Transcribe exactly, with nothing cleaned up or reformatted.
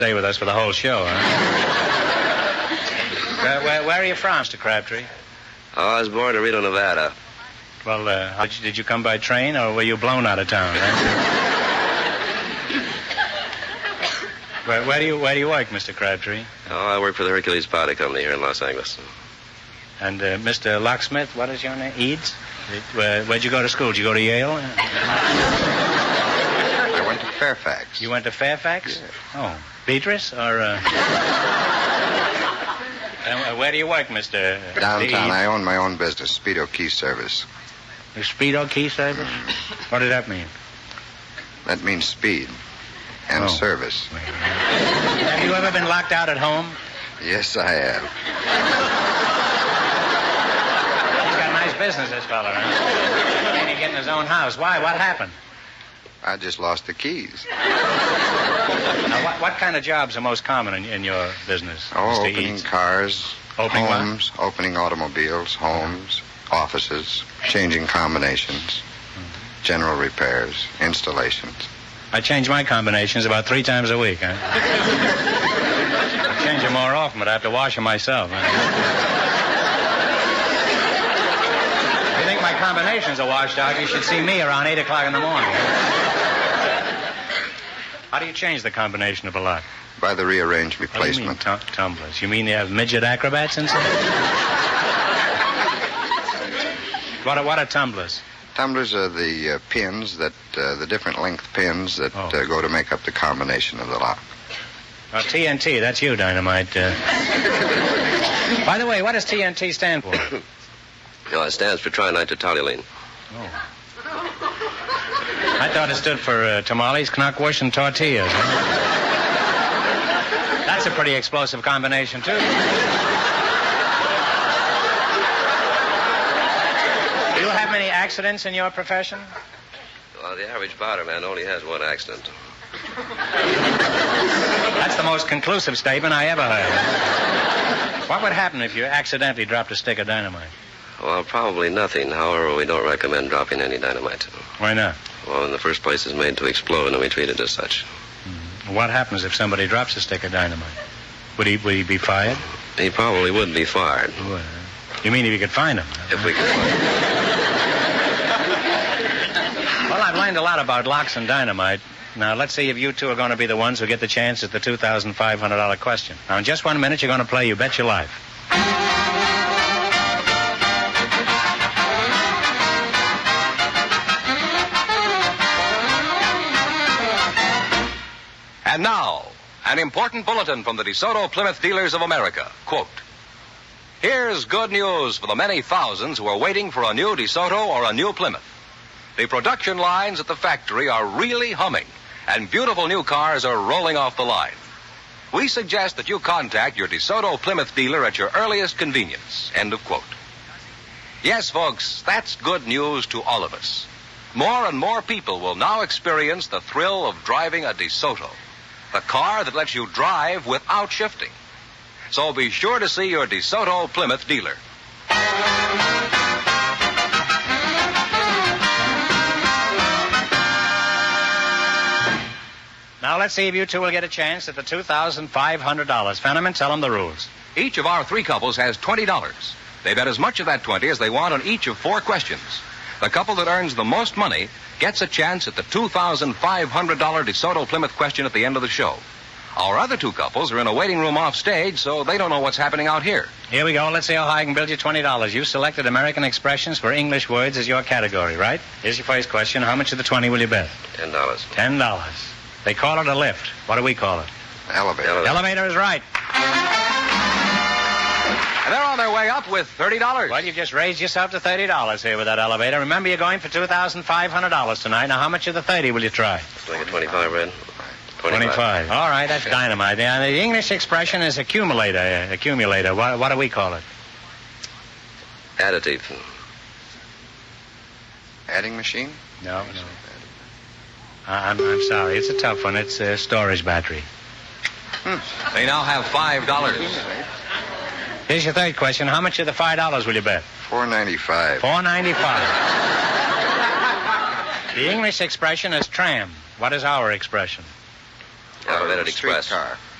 Stay with us for the whole show, huh? where, where, where are you from, Mister Crabtree? Oh, I was born in Reno, Nevada. Well, uh, how did, you, did you come by train, or were you blown out of town? Huh? where, where do you where do you work, Mister Crabtree? Oh, I work for the Hercules Powder Company here in Los Angeles. And uh, Mister Locksmith, what is your name? Eads? Where, where'd you go to school? Did you go to Yale? I went to Fairfax. You went to Fairfax? Yeah. Oh, Beatrice, or... Uh... And where do you work, Mister Downtown. I own my own business, Speedo Key Service. The Speedo Key Service? What does that mean? That means speed and oh. service. Have you ever been locked out at home? Yes, I have. He's got a nice business, this fella, huh? Can't he get in his own house? Why? What happened? I just lost the keys. Now, what, what kind of jobs are most common in, in your business, Oh, Mister opening Eads? cars, Opening homes, what? opening automobiles, homes, offices, changing combinations, general repairs, installations. I change my combinations about three times a week, huh? I change them more often, but I have to wash them myself. Huh? If you think my combinations are washed out, you should see me around eight o'clock in the morning. How do you change the combination of a lock? By the rearranged What do you mean, replacement. tu- tumblers? You mean they have midget acrobats inside? what, are, what are tumblers? Tumblers are the uh, pins that, uh, the different length pins that Oh. uh, go to make up the combination of the lock. Oh, T N T, that's you, Dynamite. Uh... By the way, what does T N T stand for? No, it stands for trinitotoluene. Oh. I thought it stood for uh, tamales, knockwurst, and tortillas. Huh? That's a pretty explosive combination, too. Do you have many accidents in your profession? Well, the average powder man only has one accident. That's the most conclusive statement I ever heard. What would happen if you accidentally dropped a stick of dynamite? Well, probably nothing. However, we don't recommend dropping any dynamite. Why not? Well, in the first place, it's made to explode, and we treat it as such. Mm-hmm. What happens if somebody drops a stick of dynamite? Would he, would he be fired? He probably would be fired. Well, you mean if you could find him? If we could find him. Well, I've learned a lot about locks and dynamite. Now, let's see if you two are going to be the ones who get the chance at the two thousand five hundred dollars question. Now, in just one minute, you're going to play You Bet Your Life. And now, an important bulletin from the DeSoto Plymouth Dealers of America. Quote, here's good news for the many thousands who are waiting for a new DeSoto or a new Plymouth. The production lines at the factory are really humming, and beautiful new cars are rolling off the line. We suggest that you contact your DeSoto Plymouth dealer at your earliest convenience. End of quote. Yes, folks, that's good news to all of us. More and more people will now experience the thrill of driving a DeSoto, the car that lets you drive without shifting. So be sure to see your DeSoto Plymouth dealer. Now, let's see if you two will get a chance at the two thousand five hundred dollars. Fenneman, tell them the rules. Each of our three couples has twenty dollars. They bet as much of that twenty as they want on each of four questions. The couple that earns the most money gets a chance at the two thousand five hundred dollars DeSoto Plymouth question at the end of the show. Our other two couples are in a waiting room off stage, so they don't know what's happening out here. Here we go. Let's see how high I can build you twenty dollars. You selected American expressions for English words as your category, right? Here's your first question. How much of the twenty will you bet? Ten dollars. Ten dollars. They call it a lift. What do we call it? Elevator. Elevator. Elevator is right. And they're on their way up with thirty dollars. Well, you've just raised yourself to thirty dollars here with that elevator. Remember, you're going for two thousand five hundred dollars tonight. Now, how much of the thirty will you try? Let's make it twenty-five, Red. twenty-five. All right, that's dynamite. Yeah, the English expression is accumulator. Uh, accumulator. What, what do we call it? Additive. Adding machine? No, no. I'm, I'm sorry. It's a tough one. It's a storage battery. They now have five dollars. Here's your third question. How much of the five dollars will you bet? Four ninety-five. Four ninety-five. The English expression is tram. What is our expression? car. Elevated Street Express. car.